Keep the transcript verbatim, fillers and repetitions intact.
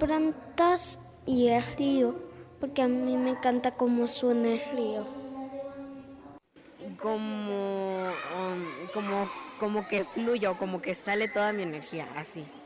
plantas y el río, porque a mí me encanta cómo suena el río. Como, um, como, como que fluyo, como que sale toda mi energía, así.